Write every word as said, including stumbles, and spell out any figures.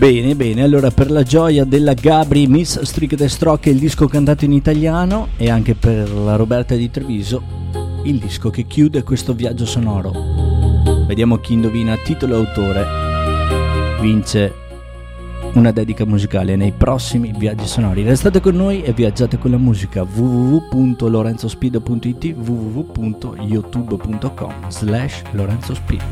Bene, bene, allora per la gioia della Gabri, Miss Strict e Stroke, il disco cantato in italiano, e anche per la Roberta di Treviso, il disco che chiude questo viaggio sonoro. Vediamo chi indovina titolo e autore vince una dedica musicale nei prossimi viaggi sonori. Restate con noi e viaggiate con la musica. w w w punto lorenzo speed punto i t, w w w punto youtube punto com slash lorenzo speed.